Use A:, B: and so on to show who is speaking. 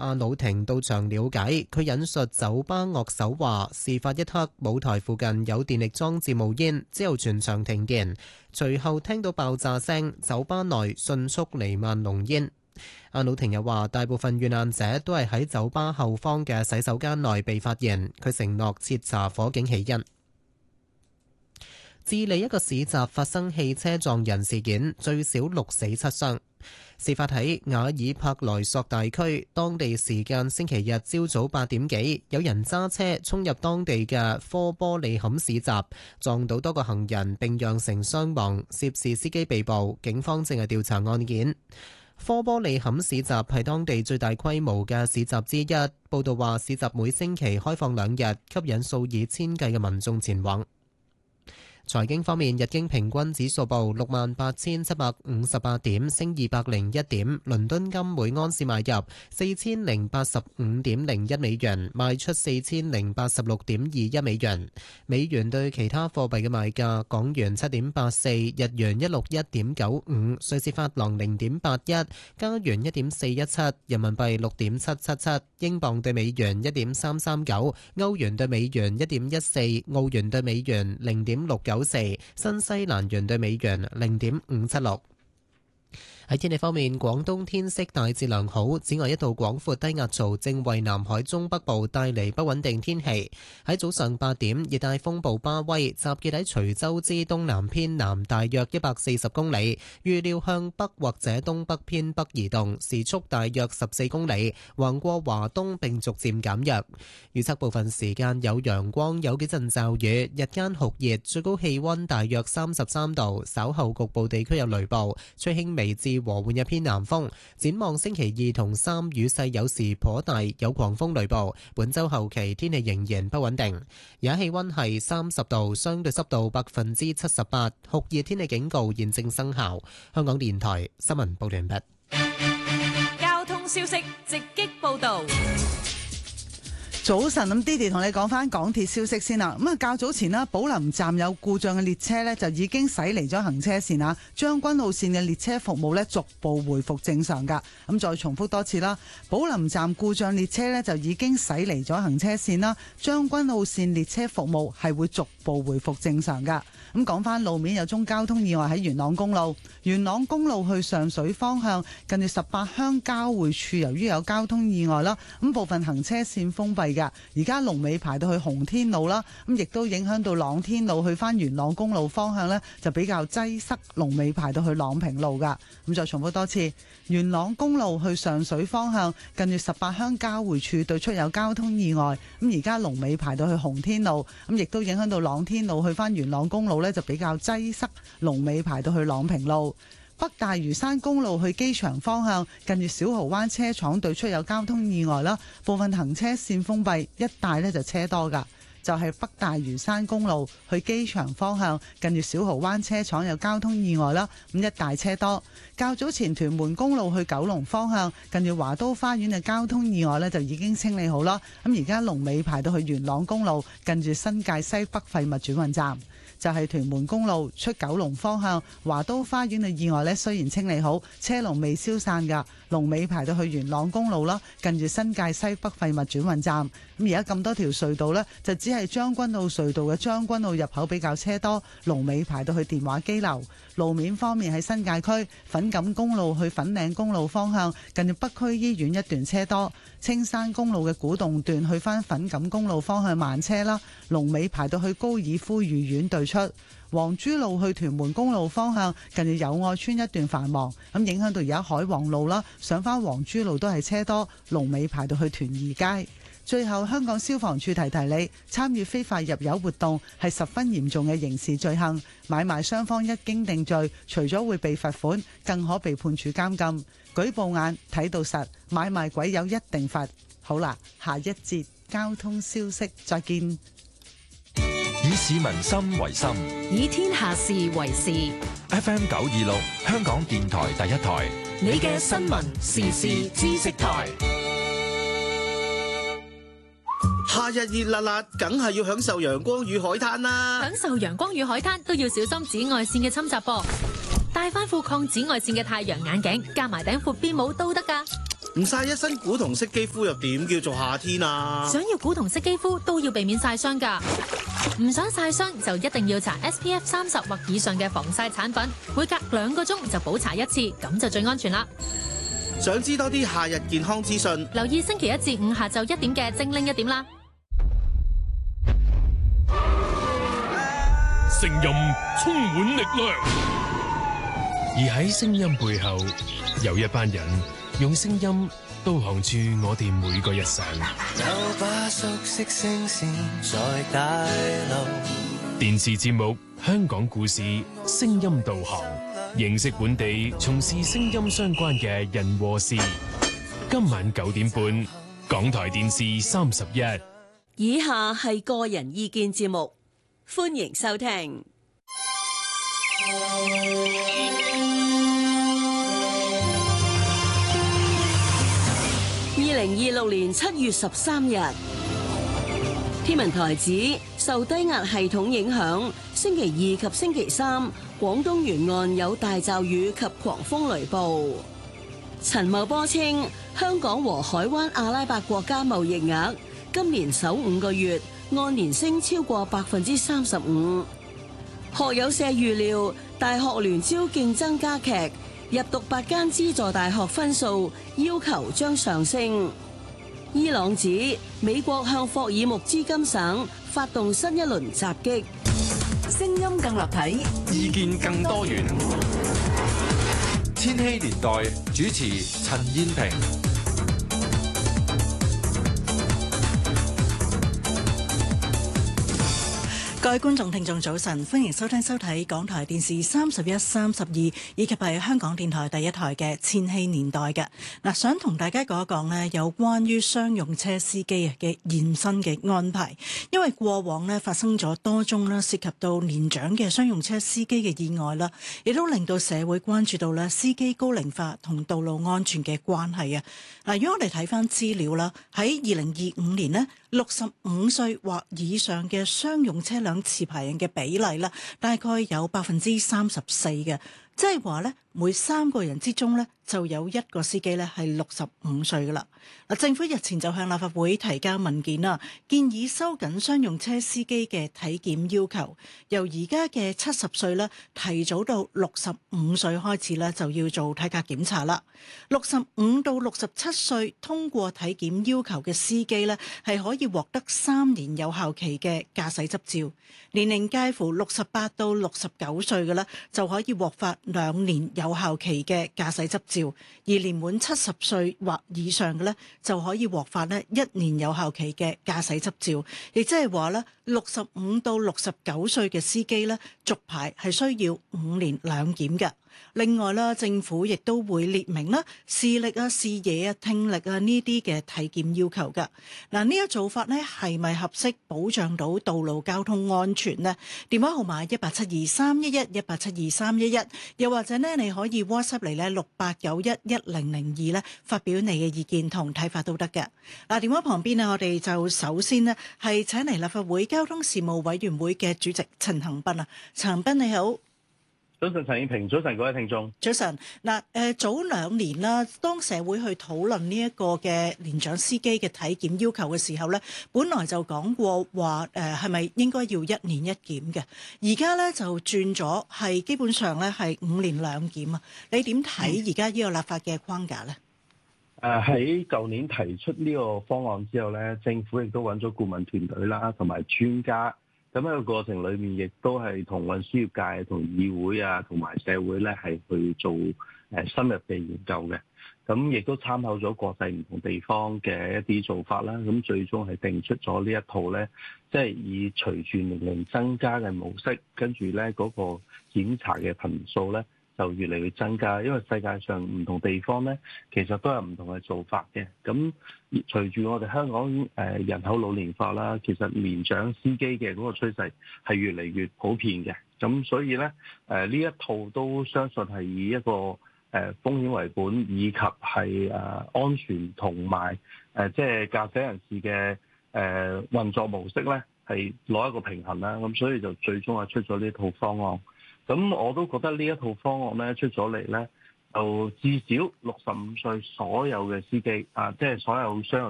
A: 阿努廷到場了解，佢引述酒吧樂手話，事發一刻舞台附近有電力裝置冒煙，之後全場停電，隨後聽到爆炸聲，酒吧內迅速彌漫濃煙。阿努廷又話，大部分遇難者都係喺酒吧後方嘅洗手間內被發現，佢承諾徹查火警起因。智利一個市集發生汽車撞人事件，最少6死7傷。事發喺瓦爾帕萊索大區，當地時間星期日朝早8點幾，有人揸車衝入當地嘅科波利坎市集，撞到多個行人並釀成傷亡，涉事司機被捕，警方正係調查案件。科波利坎市集係當地最大規模嘅市集之一，報道話市集每星期開放2日，吸引數以千計嘅民眾前往。財經方面，日經平均指數報68,758點，升201點。倫敦金每安士買入4085.01美元，賣出4086.21美元。美元對其他貨幣嘅賣價：港元7.84，日元161.95，瑞士法郎0.81，加元1.417，人民幣6.777，英鎊對美元1.339，歐元對美元1.14，澳元對美元0.694，新西蘭元對美元0.576。喺天氣方面，廣東天色大致良好，此外一道廣闊低壓槽正為南海中北部帶嚟不穩定天氣。喺早上8點，熱帶風暴巴威集結喺徐州之東南偏南大約140公里，預料向北或者東北偏北移動，時速大約14公里，橫過華東並逐漸減弱。預測部分時間有陽光，有幾陣驟雨，日間酷熱，最高氣溫大約33度，稍後局部地區有雷暴，吹輕微至和緩一偏南風。展望星期2同3雨勢有時頗大，有狂風雷暴。本周後期天氣仍然不穩定。而家氣溫係30度，相對濕度78%，酷熱天氣警告現正生效。香港電台新聞報道完畢。
B: 交通消息直擊報道。
C: 早晨，咁 Didi 同你講翻港鐵消息先啦。咁啊，較早前啦，寶林站有故障嘅列車呢，就已經駛離咗行車線啦。將軍澳線嘅列車服務呢，逐步回復正常噶。咁再重複多次啦，寶林站故障列車呢，就已經駛離咗行車線啦。將軍澳線列車服務係會逐步回復正常噶。咁講翻路面，有宗交通意外喺元朗公路，元朗公路去上水方向近住18鄉交匯處，由於有交通意外啦，咁部分行車線封閉嘅，而家龍尾排到去洪天路啦，咁亦都影響到朗天路去翻元朗公路方向呢，就比較擠塞，龍尾排到去朗平路噶。咁再重複多次，元朗公路去上水方向近住18鄉交匯處對出有交通意外，咁而家龍尾排到去洪天路，咁亦都影響到朗天路去翻元朗公路呢，就比較擠塞，龍尾排到去朗平路。北大嶼山公路去機場方向近住小蠔灣車廠對出有交通意外啦，部分行車線封閉，一帶呢就車多噶。就係北大嶼山公路去機場方向近住小蠔灣車廠有交通意外啦，咁一帶車多。較早前屯門公路去九龍方向近住華都花園嘅交通意外呢，就已經清理好啦，咁而家龍尾排到去元朗公路近住新界西北廢物轉運站。就係屯門公路出九龍方向華都花園嘅意外呢，雖然清理好，車龍未消散㗎，龍尾排到去元朗公路啦，近住新界西北廢物轉運站。咁而家咁多條隧道呢，就只係將軍澳隧道嘅將軍澳入口比較車多，龍尾排到去電話機樓。路面方面喺新界區粉錦公路去粉嶺公路方向近住北區醫院一段車多，青山公路嘅古洞段去返粉錦公路方向慢車啦，龍尾排到去高爾夫御苑對出。黃珠路去屯門公路方向近住友愛邨一段繁忙，咁影響到而家海皇路啦，上返黃珠路都係車多，龍尾排到去屯義街。最後，香港消防處提提你，參與非法入油活動係十分嚴重嘅刑事罪行，買賣雙方一經定罪，除咗會被罰款，更可被判處監禁。舉報眼睇到實，買賣鬼友一定罰。好啦，下一節交通消息再見。
D: 以市民心為心，
B: 以天下事為事。
D: FM 926，香港電台第一台，
B: 你嘅新聞時事知識台。
E: 夏日熱辣辣，梗係要享受陽光與海灘啦！
B: 享受陽光與海灘都要小心紫外線嘅侵襲噃，戴翻副抗紫外線嘅太陽眼鏡，加埋頂闊邊帽都得㗎。
E: 唔曬一身古銅色肌膚又點叫做夏天啊？
B: 想要古銅色肌膚都要避免曬傷㗎，唔想曬傷就一定要搽 SPF 30或以上嘅防曬產品，每隔2個鐘就補搽一次，咁就最安全啦。
E: 想知多啲夏日健康資訊，
B: 留意星期1至5下晝1點嘅精靈1點啦。
F: 聲音充滿力量，而喺聲音背後，有一班人用聲音導航住我哋每個日常。
G: 有把熟悉聲線在大路。
F: 電視節目《香港故事》聲音導航，認識本地從事聲音相關嘅人和事。今晚9點半，港台電視31。
H: 以下係個人意見節目，歡迎收聽。2026年7月13日，天文台指受低壓系統影響，星期2及星期3，廣東沿岸有大驟雨及狂風雷暴。陳茂波稱，香港和海灣阿拉伯國家貿易額今年首5個月按年升超過35%。學友社預料，大學聯招競爭加劇，入讀8間資助大學分數要求將上升。伊朗指美國向霍爾木茲金省發動新一輪襲擊。
I: 聲音更立體，
D: 意見更多元。千禧年代主持陳燕萍。
I: 各位觀眾、聽眾早晨，歡迎收聽收睇港台電視31、32以及係香港電台第一台嘅千禧年代嘅。嗱，想同大家講一講呢，有關於商用車司機嘅現身嘅安排，因為過往呢發生咗多宗啦，涉及到年長嘅商用車司機嘅意外啦，亦都令到社會關注到咧司機高齡化同道路安全嘅關係啊。嗱，如果我哋睇翻資料啦，喺2025年呢，65歲或以上嘅商用車輛持牌人嘅比例啦，大概有34%嘅，即係話咧，每3個人之中咧就有1個司機咧係65歲噶啦。嗱，政府日前就向立法會提交文件啦，建議收緊商用車司機嘅體檢要求，由而家嘅70歲咧提早到65歲開始咧就要做體格檢查啦。65到67歲通過體檢要求嘅司機咧係可以獲得3年有效期嘅駕駛執照，年齡介乎68到69歲嘅咧就可以獲發2年有效期嘅駕駛執照，而年滿70歲或以上嘅咧就可以獲發咧1年有效期嘅駕駛執照，亦即係話咧65到69歲嘅司機咧續牌係需要5年兩檢嘅。另外啦，政府亦都會列明啦視力啊、視野啊、聽力啊呢啲嘅體檢要求㗎。嗱，呢個做法呢係咪合適保障到道路交通安全呢？電話號碼1872311 1872311，又或者呢你可以 WhatsApp 嚟呢68911002呢發表你嘅意見同睇法都得嘅。嗱，電話旁邊呢，我哋就首先呢係請嚟立法會交通事務委員會嘅主席陳恒鑌啊，陳恒鑌你好。
J: 早晨，陳燕萍，早晨各位聽眾。
I: 早晨，嗱，早2年啦，當社會去討論呢一個嘅年長司機嘅體檢要求嘅時候咧，本來就講過話係咪應該要1年1檢嘅，而家咧就轉咗係基本上咧係5年2檢啊。你點睇而家呢個立法嘅框架咧？
J: 喺舊年提出呢個方案之後咧，政府亦都揾咗顧問團隊啦，同埋專家。咁喺個過程裏面，亦都係同運輸業界、同議會啊、同埋社會咧，係去做深入嘅研究嘅。咁亦都參考咗國際唔同地方嘅一啲做法啦。咁最終係定出咗呢一套咧，即係以隨住年齡增加嘅模式，跟住咧嗰個檢查嘅頻數咧，就越嚟越增加，因為世界上唔同地方咧，其實都有唔同嘅做法嘅。咁隨住我哋香港人口老年化啦，其實年長司機嘅嗰個趨勢係越嚟越普遍嘅。咁所以咧呢一套都相信係以一個風險為本，以及係安全同埋即係駕駛人士嘅運作模式咧，係攞一個平衡啦。咁所以就最終係出咗呢套方案。咁我都覺得呢一套方案咧出咗嚟咧， 就至少65歲所有嘅司機啊，即係所有商用